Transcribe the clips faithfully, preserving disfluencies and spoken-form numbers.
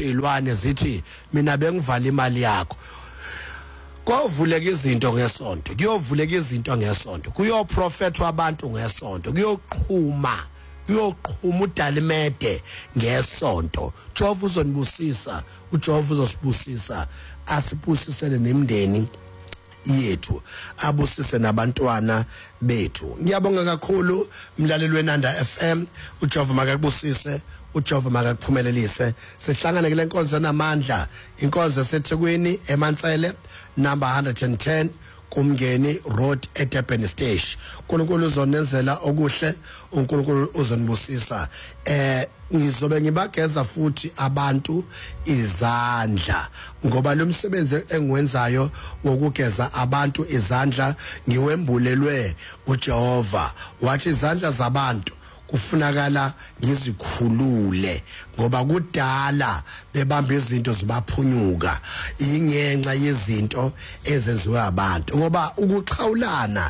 zithi ilwane zithi mina bengivala imali yakho. Kovuleka izinto ngesonto, kuyovuleka izinto ngesonto, kuyoprofethwa abantu ngesonto, kuyoqhuma, kuyoqhuma udalimede ngesonto. Jehova uzonibusisa, uJehova uzosibusisa, asibusisele nemndeni yethu, abusise nabantwana bethu. Ngiyabonga kakhulu mlaleli weNanda F M, uJehova makakubusise, uJehova makakuphumelelise. Sihlangane kule nkonzo namandla, inkonzo eseThekwini eMantsele number one hundred ten Kumngeni Road eDurban Station. uNkulunkulu uzonenzela okuhle, uNkulunkulu uzonibusisa. Eh ngizobe ngibageza futhi abantu izandla, ngoba lo msebenzi engiwenzayo wokugeza abantu izandla ngiwembulelwe uJehova. Wathi izandla zabantu kufunakala ngizikhulule, ngoba kudala bebamba izinto zibaphunyuka ingenxa yezinto ezenziwe abantu, ngoba ukuxhawulana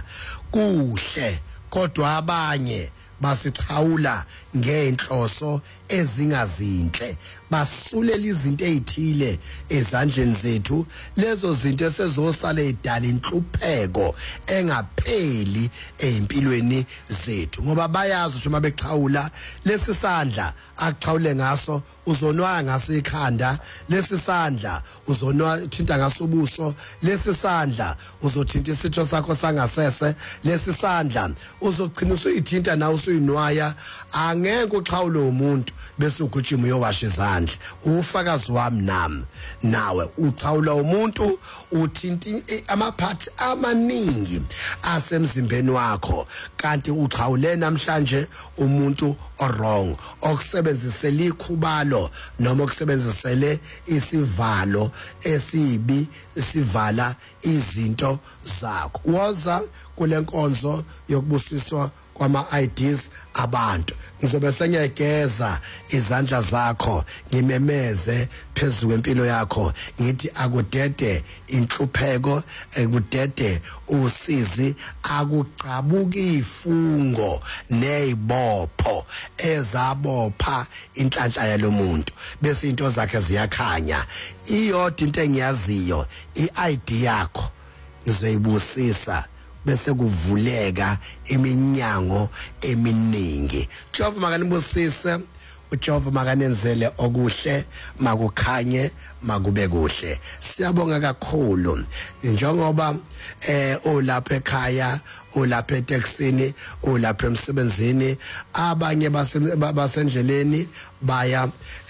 kuhle kodwa abanye basixhawula ngenhloso ezingazinhle, basulela izinto ezithile ezandleni zethu, lezo zinto esezosala edala inhlupheko engapheli empilweni zethu, ngoba bayazi ukuthi mabexhawula lesi sandla akuxhawule ngaso uzonwaya ngaso ikhanda, lesi sandla uzonwaya thinta ngaso ubuso, lesi sandla uzothinta isitho sakho sangasese, lesi sandla uzogcina usuyithinta nawe usuyinwaya. Angeke uxhawule umuntu bese ugujima uyowasha izandla. Ufakazi wami nami nawe uxhawula umuntu uthinti amaphathi amaningi asemzimbeni wakho, kanti uxhawule namhlanje umuntu orong, okusebenzisela ikhubalo noma okusebenzisele isivalo esibi sivala izinto zakho. Woza kule nkonzo yokubusiswa kwama I Ds abantu, ngizobe sengiyageza izandla zakho, ngimemeze phezulu kwempilo yakho, ngithi akudede inhlupheko, akudede usizi, akuqhabuki ifungo nezibopho ezabopha inhlanhla yalomuntu bese into zakhe ziyakhanya. Iyodwa into engiyaziyo, i-I D yakho ngizoyibusisa bese kuvuleka iminyango eminingi. Jehova makanibusise, uJehova makanenzele okuhle, makukhanye, makube kuhle. Siyabonga kakhulu njengoba eh olapha ekhaya, olapha eTexini, olapha emsebenzini, abanye basendleleni baya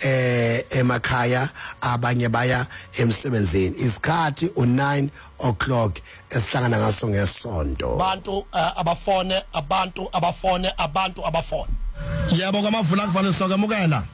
eh emakhaya, abanye baya emsebenzini. Isikhathi u nine o'clock esihlangana ngaso ngesonto. Abantu abafone, abantu abafone, abantu abafone. Yebo kwamavula kuvale sokwamukela.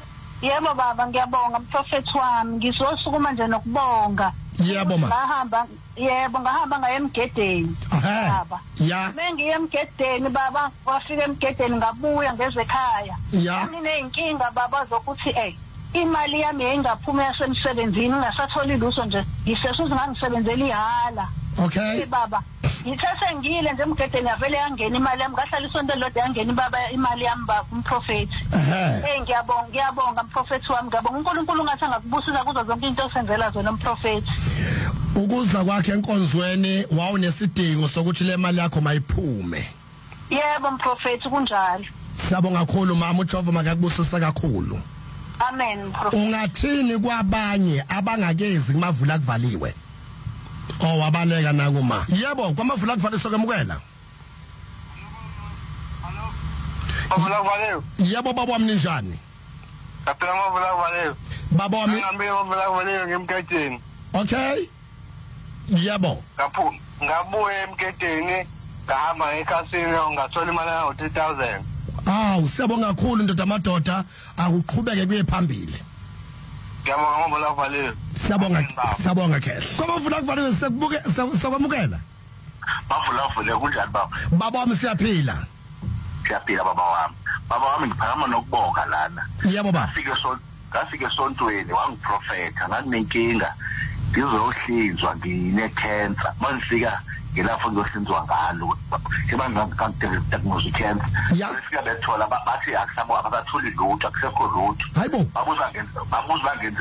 Yebo baba, ngiyabonga mprofeti wami, ngizosukuma nje nokubonga. Yebo ma. Ngahamba, yebo ngahamba ngaye emgedeni. Baba. Ya. Mengiye emgedeni baba, wafika emgedeni ngabuya ngeze ekhaya. Ya. Nginenkinga baba zokuthi eh imali yami engaphuma yasemsebenzini ngingasatholi lutho nje, ngisesuze ngangisebenzela ihala. Okay. Baba, ngithathe ngile nje emgedeni yavele yangena imali yami, ngahlala isonto lodwa yangena baba imali yami baba umprofeti. Eh ngiyabonga, ngiyabonga mprofeti wami, ngiyabonga uNkulunkulu ngathi angakubusisa kuzo zonke into osenzela zona umprofeti. Ukuza kwakhe enkonzweni wawunesidingo sokuthi le mali yakho mayiphume. Yebo mprofeti kunjalo. Siyabonga kakhulu mama, uJehova makakubusisa kakhulu. Amen mprofeti. Ungathini kwabanye abangakezi kumavula kuvaliwe? Oh wabaleka nakuma. Yebo kwamavula kuvaliswa kwamukela. Mavula kuvaliwe. Yebo baba wami ninjani? Kaphela mavula kuvaliwe. Baba wami ngihambe mavula kuvaliwe ngemgedeni. Okay. Yebo. Kaphu ngabuye emgedeni ngahamba ekhasini ngathola imali ya three thousand. Awu siyabonga kakhulu ndoda amadoda, akuqhubeke kuye phambili. Ngiyabonga mavula kuvaliwe. Siyabonga, siyabonga khehle. Kwamavula kuvaliwe sekubuke sokwamukela. Mavula kuvaliwe kunjani baba? Baba wami siyaphila. Siyaphila baba wami. Baba wami ngiphakama nokubonga lana. Yebo baba. Ngafike so ngafike esontweni wangiprofetha nganginenkinga. Ngizohlinzwa ngine cancer. Mangifika ngilapho ngiyohlinzwa ngalo. Sebanga ngangidekunozi cancer. Ngifika bethola bathi akusabo abatholi lutho, akusekho lutho. Hayibo. Babuza ngenza, babuza ngenza